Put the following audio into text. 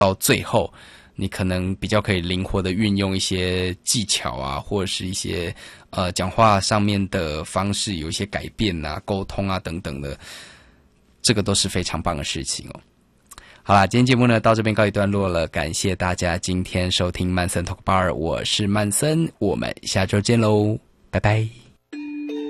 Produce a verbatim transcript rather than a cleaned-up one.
到最后你可能比较可以灵活的运用一些技巧啊，或者是一些呃讲话上面的方式有一些改变啊，沟通啊等等的，这个都是非常棒的事情哦。好啦，今天节目呢到这边告一段落了，感谢大家今天收听曼森 Talk Bar， 我是曼森，我们下周见喽，拜拜。